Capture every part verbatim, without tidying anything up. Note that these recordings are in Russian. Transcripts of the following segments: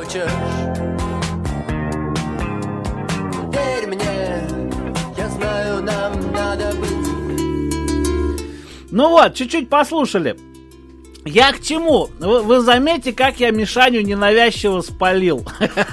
хочешь. Верь мне, я знаю, нам надо быть. Ну вот, чуть-чуть послушали. Я к чему? Вы, вы заметите, как я Мишаню ненавязчиво спалил.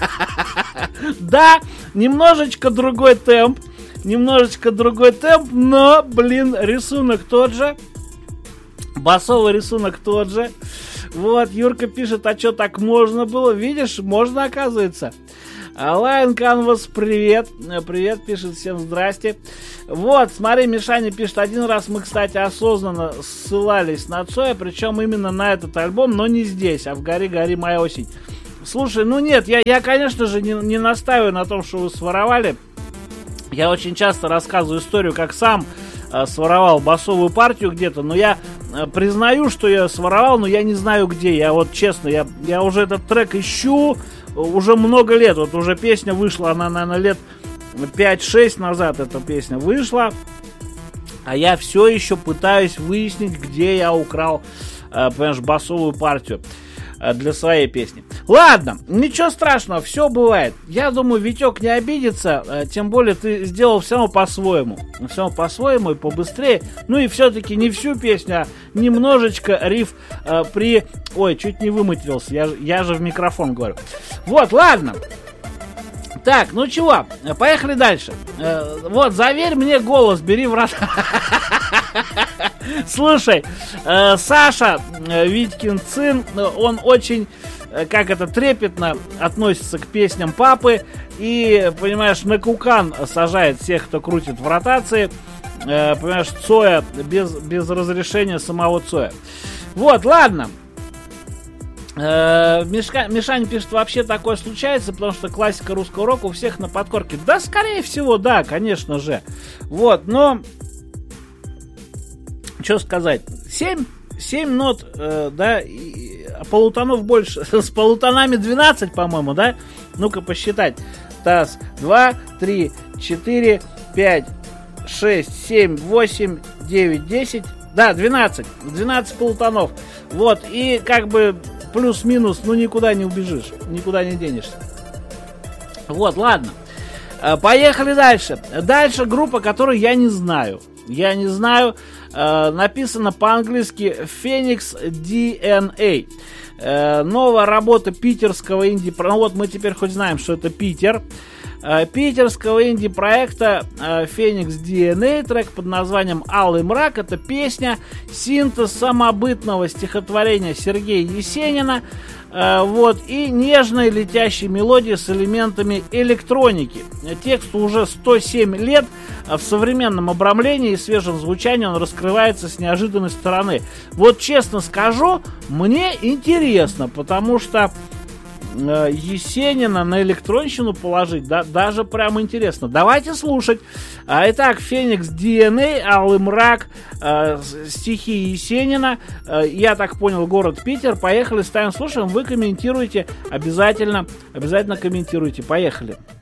Да, немножечко другой темп. Немножечко другой темп, но, блин, рисунок тот же. Басовый рисунок тот же. Вот, Юрка пишет, а что, так можно было? Видишь, можно, оказывается. Lion Canvas, привет. Привет, пишет, всем здрасте. Вот, смотри, Мишаня пишет, один раз мы, кстати, осознанно ссылались на Цоя, причем именно на этот альбом, но не здесь, а в «Гори, гори, моя осень». Слушай, ну нет, я, я конечно же, не, не настаиваю на том, что вы своровали. Я очень часто рассказываю историю, как сам э, своровал басовую партию где-то, но я э, признаю, что я своровал, но я не знаю где. Я вот честно, я, я уже этот трек ищу уже много лет. Вот уже песня вышла, она, наверное, лет пять-шесть назад эта песня вышла. А я все еще пытаюсь выяснить, где я украл, э, понимаешь, басовую партию для своей песни. Ладно, ничего страшного, все бывает. Я думаю, Витек не обидится, тем более ты сделал все равно по-своему. Все равно по-своему и побыстрее. Ну и все-таки не всю песню, а немножечко риф э, при... Ой, чуть не выматерился, я, я же в микрофон говорю. Вот, ладно. Так, ну чего, поехали дальше. Э, вот, заверь мне голос, бери в рот. Слушай, э, Саша э, Витькин сын, он очень, э, как это, трепетно относится к песням папы и, понимаешь, на кукан сажает всех, кто крутит в ротации, э, понимаешь, Цоя без, без разрешения самого Цоя. Вот, ладно. Э, Мишка, Мишаня пишет, вообще такое случается, потому что классика русского рока у всех на подкорке. Да, скорее всего, да, конечно же. Вот, но... Что сказать? семь, семь нот, э, да, и, а полутонов больше. С полутонами двенадцать, по-моему, да? Ну-ка посчитать. Раз, два, три, четыре, пять, шесть, семь, восемь, девять, десять. Да, двенадцать. двенадцать полутонов. Вот, и как бы плюс-минус, ну никуда не убежишь, никуда не денешься. Вот, ладно. Поехали дальше. Дальше группа, которую я не знаю. Я не знаю. Э, написано по-английски Phoenix ди эн эй. Э, новая работа питерского инди... Ну вот мы теперь хоть знаем, что это Питер. Э, питерского инди-проекта э, Phoenix ди эн эй. Трек под названием «Алый мрак». Это песня, синтез самобытного стихотворения Сергея Есенина. Э, вот, и нежной летящей мелодии с элементами электроники. Тексту уже сто семь лет. В современном обрамлении и свежем звучании он раскрывается с неожиданной стороны. Вот честно скажу, мне интересно, потому что э, Есенина на электронщину положить, да, даже прям интересно. Давайте слушать. А, итак, Phoenix ди эн эй, «Алый мрак», э, стихи Есенина. Э, я так понял, город Питер. Поехали, ставим, слушаем. Вы комментируйте. Обязательно, обязательно комментируйте. Поехали.